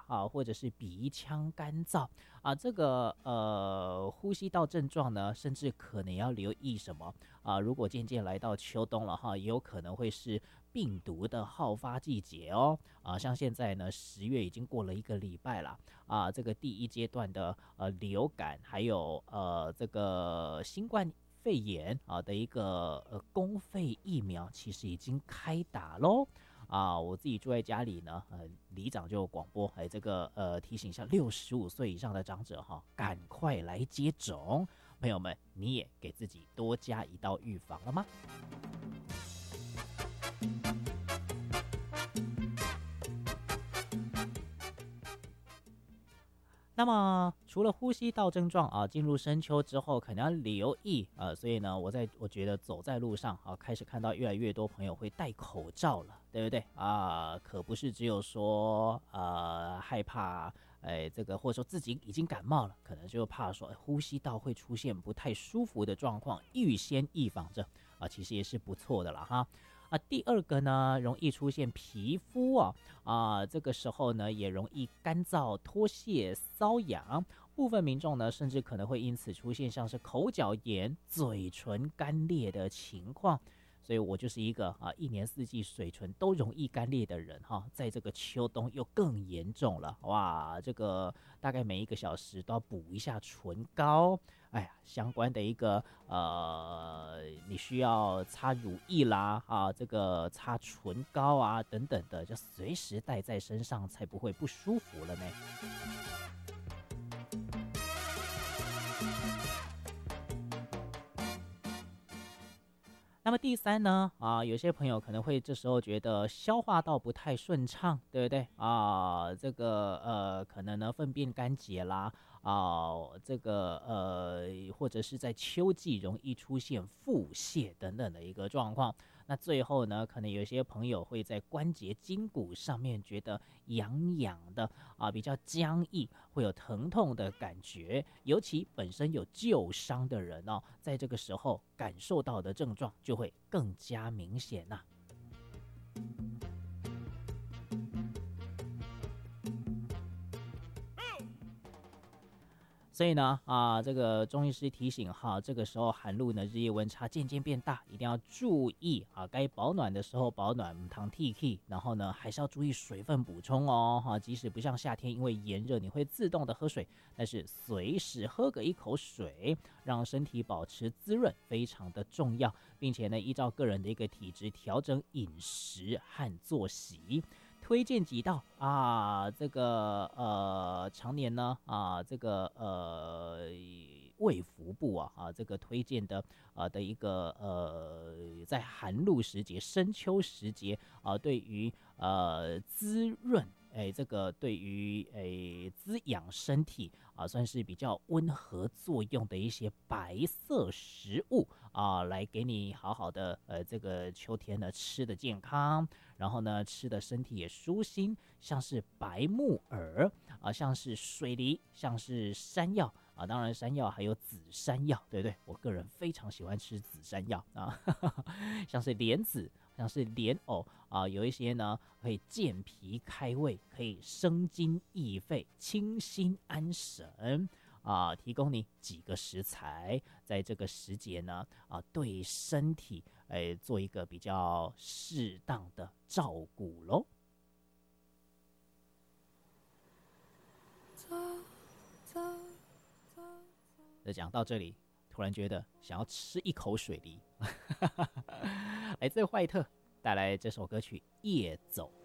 啊，或者是鼻腔干燥啊，这个呼吸道症状呢，甚至可能要留意什么啊？如果渐渐来到秋冬了哈，也有可能会是病毒的好发季节哦啊，像现在呢10月已经过了1个礼拜了啊，这个第一阶段的流感还有这个新冠肺炎啊的一个公费疫苗其实已经开打喽啊！我自己住在家里呢，里长就广播，这个提醒一下65岁以上的长者哈，赶快来接种。朋友们，你也给自己多加一道预防了吗？那么除了呼吸道症状啊，进入深秋之后可能要留意所以呢，我觉得走在路上啊，开始看到越来越多朋友会戴口罩了，对不对啊？可不是只有说害怕这个或者说自己已经感冒了，可能就怕说呼吸道会出现不太舒服的状况，预先预防着啊，其实也是不错的了哈。第二个呢，容易出现皮肤这个时候呢，也容易干燥、脱屑、瘙痒。部分民众呢，甚至可能会因此出现像是口角炎、嘴唇干裂的情况。所以我就是一个一年四季水唇都容易干裂的人哈，在这个秋冬又更严重了哇！这个大概每1个小时都要补一下唇膏，哎呀，相关的一个你需要擦乳液啦这个擦唇膏啊等等的，就随时带在身上，才不会不舒服了呢。那么第三呢有些朋友可能会这时候觉得消化道不太顺畅，对不对这个可能呢粪便干结啦这个或者是在秋季容易出现腹泻等等的一个状况。那最后呢，可能有些朋友会在关节筋骨上面觉得痒痒的比较僵硬，会有疼痛的感觉。尤其本身有旧伤的人在这个时候感受到的症状就会更加明显呐。所以呢这个中医师提醒哈，这个时候寒露呢日夜温差渐渐变大，一定要注意该保暖的时候保暖，糖 TK， 然后呢还是要注意水分补充即使不像夏天因为炎热你会自动的喝水，但是随时喝个1口水，让身体保持滋润非常的重要，并且呢依照个人的一个体质调整饮食和作息。推荐几道这个常年呢这个卫福部这个推荐的的一个在寒露时节、深秋时节对于滋润这个对于滋养身体算是比较温和作用的一些白色食物来给你好好的这个秋天呢吃的健康，然后呢吃的身体也舒心，像是白木耳像是水梨，像是山药当然山药还有紫山药，对不对？我个人非常喜欢吃紫山药像是莲子，像是莲藕有一些呢可以健脾开胃，可以生津益肺，清心安神提供你几个食材，在这个时节呢对身体做一个比较适当的照顾咯。讲到这里，突然觉得想要吃1口水梨来自坏特带来这首歌曲《夜走》。